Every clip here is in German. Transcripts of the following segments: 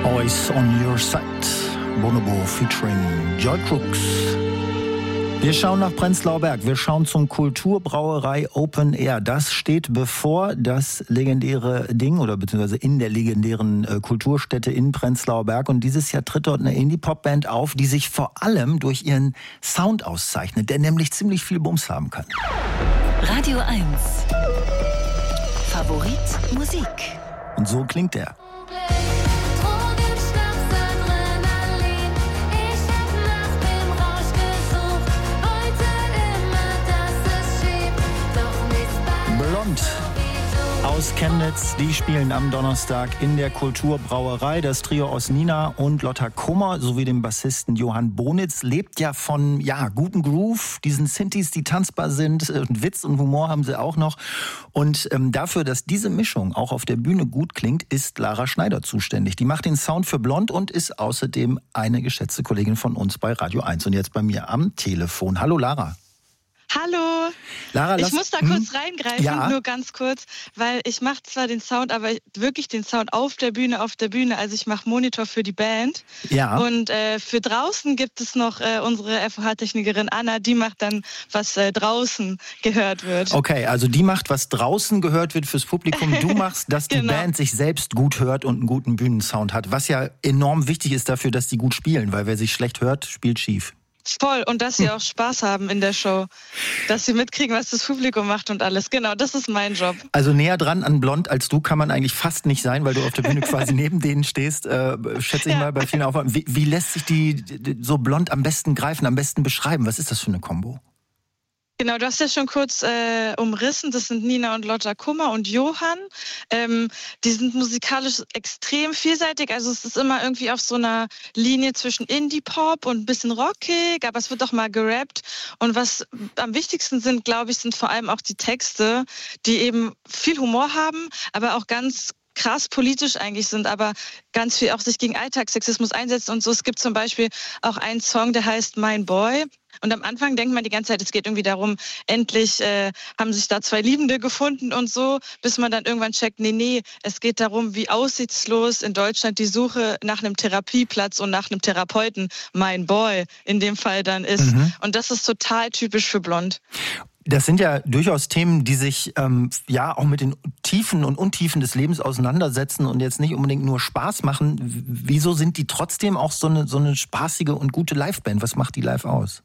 Always on Your Side. Bonobo featuring Joy Crooks. Wir schauen nach Prenzlauer Berg. Wir schauen zum Kulturbrauerei Open Air. Das steht bevor, das legendäre Ding, oder beziehungsweise in der legendären Kulturstätte in Prenzlauer Berg. Und dieses Jahr tritt dort eine Indie-Pop-Band auf, die sich vor allem durch ihren Sound auszeichnet, der nämlich ziemlich viel Bums haben kann. Radio 1. Favorit Musik. Und so klingt der. Blond aus Chemnitz, die spielen am Donnerstag in der Kulturbrauerei. Das Trio aus Nina und Lotta Kummer sowie dem Bassisten Johann Bonitz lebt ja von gutem Groove, diesen Synthes, die tanzbar sind. Und Witz und Humor haben sie auch noch. Und dafür, dass diese Mischung auch auf der Bühne gut klingt, ist Lara Schneider zuständig. Die macht den Sound für Blond und ist außerdem eine geschätzte Kollegin von uns bei Radio 1 und jetzt bei mir am Telefon. Hallo Lara. Hallo, Lara, ich muss da kurz reingreifen, nur ganz kurz, weil ich mache zwar den Sound, aber wirklich den Sound auf der Bühne, also ich mache Monitor für die Band. Ja. Und für draußen gibt es noch unsere FOH-Technikerin Anna, die macht dann, was draußen gehört wird. Okay, also die macht, was draußen gehört wird fürs Publikum. Du machst, dass die Genau. Band sich selbst gut hört und einen guten Bühnensound hat, was ja enorm wichtig ist dafür, dass die gut spielen, weil wer sich schlecht hört, spielt schief. Voll, und dass sie auch Spaß haben in der Show, dass sie mitkriegen, was das Publikum macht und alles. Genau, das ist mein Job. Also näher dran an Blond als du kann man eigentlich fast nicht sein, weil du auf der Bühne quasi neben denen stehst, schätze ich mal bei vielen Aufnahmen. Wie lässt sich die so Blond am besten greifen, am besten beschreiben? Was ist das für eine Kombo? Genau, du hast ja schon kurz umrissen, das sind Nina und Lotta Kummer und Johann. Die sind musikalisch extrem vielseitig, also es ist immer irgendwie auf so einer Linie zwischen Indie-Pop und ein bisschen rockig, aber es wird auch mal gerappt. Und was am wichtigsten sind, glaube ich, sind vor allem auch die Texte, die eben viel Humor haben, aber auch ganz krass politisch eigentlich sind, aber ganz viel auch sich gegen Alltagssexismus einsetzen und so. Es gibt zum Beispiel auch einen Song, der heißt Mein Boy. Und am Anfang denkt man die ganze Zeit, es geht irgendwie darum, endlich haben sich da zwei Liebende gefunden und so, bis man dann irgendwann checkt, nee, es geht darum, wie aussichtslos in Deutschland die Suche nach einem Therapieplatz und nach einem Therapeuten, mein Boy, in dem Fall dann ist. Mhm. Und das ist total typisch für Blond. Das sind ja durchaus Themen, die sich auch mit den Tiefen und Untiefen des Lebens auseinandersetzen und jetzt nicht unbedingt nur Spaß machen. Wieso sind die trotzdem auch so eine spaßige und gute Liveband? Was macht die live aus?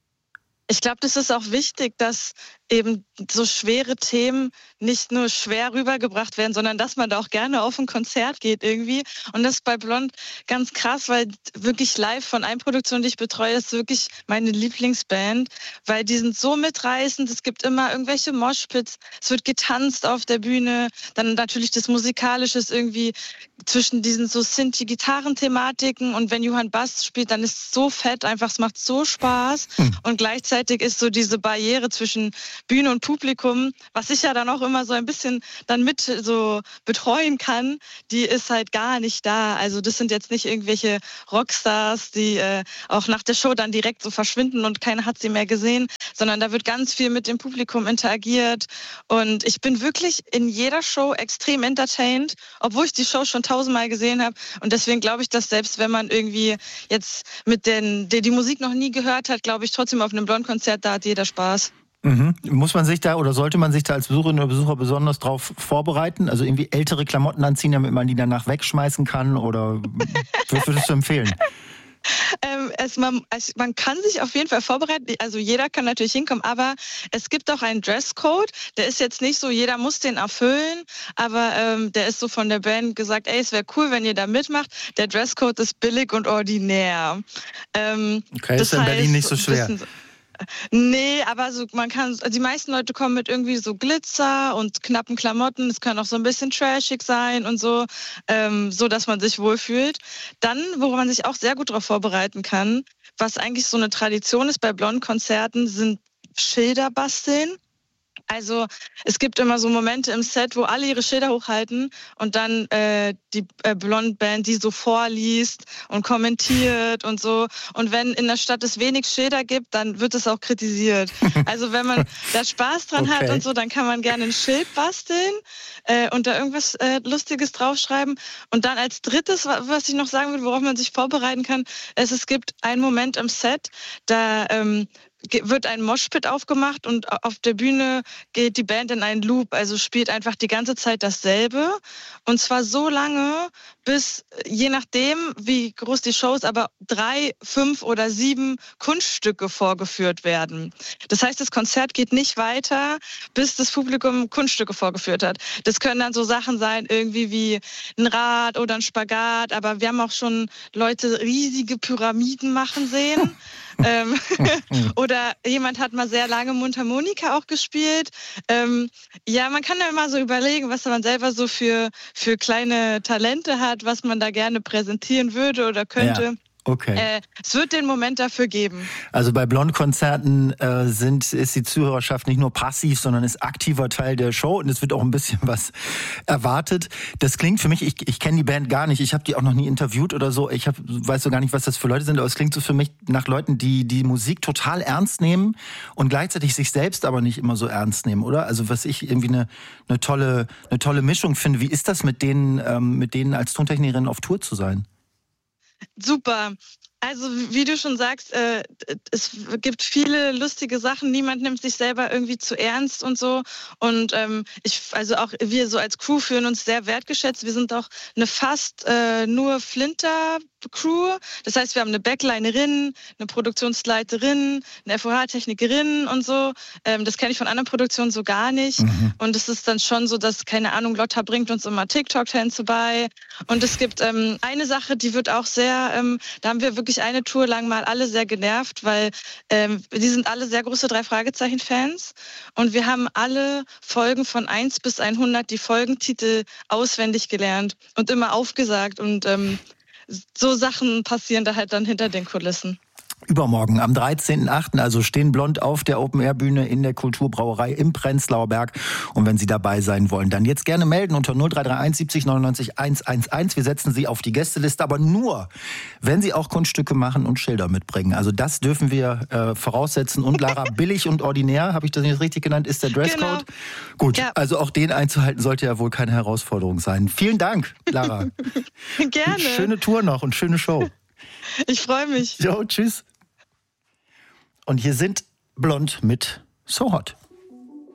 Ich glaube, das ist auch wichtig, dass eben so schwere Themen nicht nur schwer rübergebracht werden, sondern dass man da auch gerne auf ein Konzert geht irgendwie. Und das ist bei Blond ganz krass, weil wirklich live von einer Produktion, die ich betreue, ist wirklich meine Lieblingsband, weil die sind so mitreißend. Es gibt immer irgendwelche Moshpits, es wird getanzt auf der Bühne. Dann natürlich das Musikalische ist irgendwie zwischen diesen so Synthi-Gitarren-Thematiken und wenn Johann Bass spielt, dann ist es so fett, einfach es macht so Spaß. Und gleichzeitig ist so diese Barriere zwischen Bühne und Publikum, was ich ja dann auch immer so ein bisschen dann mit so betreuen kann, die ist halt gar nicht da. Also das sind jetzt nicht irgendwelche Rockstars, die auch nach der Show dann direkt so verschwinden und keiner hat sie mehr gesehen, sondern da wird ganz viel mit dem Publikum interagiert und ich bin wirklich in jeder Show extrem entertained, obwohl ich die Show schon 1000-mal gesehen habe und deswegen glaube ich, dass selbst wenn man irgendwie jetzt mit die Musik noch nie gehört hat, glaube ich trotzdem auf einem Blond-Konzert, da hat jeder Spaß. Mhm. Muss man sich da oder sollte man sich da als Besucherin oder Besucher besonders drauf vorbereiten? Also irgendwie ältere Klamotten anziehen, damit man die danach wegschmeißen kann? Oder was würdest du empfehlen? Man kann sich auf jeden Fall vorbereiten, also jeder kann natürlich hinkommen, aber es gibt auch einen Dresscode, der ist jetzt nicht so, jeder muss den erfüllen, aber der ist so von der Band gesagt, es wäre cool, wenn ihr da mitmacht. Der Dresscode ist billig und ordinär. Okay, ist in Berlin nicht so schwer. Nee, aber so, die meisten Leute kommen mit irgendwie so Glitzer und knappen Klamotten. Es kann auch so ein bisschen trashig sein und so, so dass man sich wohlfühlt. Dann, woran man sich auch sehr gut darauf vorbereiten kann, was eigentlich so eine Tradition ist bei Blond-Konzerten, sind Schilder basteln. Also es gibt immer so Momente im Set, wo alle ihre Schilder hochhalten und dann die Blond-Band die so vorliest und kommentiert und so. Und wenn in der Stadt es wenig Schilder gibt, dann wird es auch kritisiert. Also wenn man da Spaß dran hat und so, dann kann man gerne ein Schild basteln und da irgendwas Lustiges draufschreiben. Und dann als drittes, was ich noch sagen will, worauf man sich vorbereiten kann, es gibt einen Moment im Set, da wird ein Moshpit aufgemacht und auf der Bühne geht die Band in einen Loop, also spielt einfach die ganze Zeit dasselbe. Und zwar so lange, bis, je nachdem, wie groß die Show ist, aber 3, 5 oder 7 Kunststücke vorgeführt werden. Das heißt, das Konzert geht nicht weiter, bis das Publikum Kunststücke vorgeführt hat. Das können dann so Sachen sein, irgendwie wie ein Rad oder ein Spagat, aber wir haben auch schon Leute riesige Pyramiden machen sehen. Oder jemand hat mal sehr lange Mundharmonika auch gespielt. Ja, man kann ja immer so überlegen, was man selber so für kleine Talente hat, was man da gerne präsentieren würde oder könnte. Ja. Okay. Es wird den Moment dafür geben. Also bei Blond-Konzerten ist die Zuhörerschaft nicht nur passiv, sondern ist aktiver Teil der Show und es wird auch ein bisschen was erwartet. Das klingt für mich, ich kenne die Band gar nicht, ich habe die auch noch nie interviewt oder so, weiß so gar nicht, was das für Leute sind, aber es klingt so für mich nach Leuten, die Musik total ernst nehmen und gleichzeitig sich selbst aber nicht immer so ernst nehmen, oder? Also was ich irgendwie eine tolle Mischung finde. Wie ist das mit denen als Tontechnikerin auf Tour zu sein? Super. Also wie du schon sagst, es gibt viele lustige Sachen. Niemand nimmt sich selber irgendwie zu ernst und so. Und also auch wir so als Crew fühlen uns sehr wertgeschätzt. Wir sind auch eine fast nur Flinter-Crew. Das heißt, wir haben eine Backlinerin, eine Produktionsleiterin, eine FOH-Technikerin und so. Das kenne ich von anderen Produktionen so gar nicht. Mhm. Und es ist dann schon so, dass, keine Ahnung, Lotta bringt uns immer TikTok-Tänze bei. Und es gibt eine Sache, die wird auch sehr, da haben wir wirklich eine Tour lang mal alle sehr genervt, weil die sind alle sehr große 3-Fragezeichen-Fans und wir haben alle Folgen von 1 bis 100 die Folgentitel auswendig gelernt und immer aufgesagt und so Sachen passieren da halt dann hinter den Kulissen. Übermorgen, am 13.8., also stehen Blond auf der Open-Air-Bühne in der Kulturbrauerei im Prenzlauer Berg. Und wenn Sie dabei sein wollen, dann jetzt gerne melden unter 0331 70 99 111. Wir setzen Sie auf die Gästeliste, aber nur, wenn Sie auch Kunststücke machen und Schilder mitbringen. Also das dürfen wir voraussetzen. Und Lara, billig und ordinär, habe ich das jetzt richtig genannt, ist der Dresscode? Genau. Gut, ja. Also auch den einzuhalten sollte ja wohl keine Herausforderung sein. Vielen Dank, Lara. Gerne. Schöne Tour noch und schöne Show. Ich freue mich. Jo, tschüss. Und hier sind Blond mit So Hot.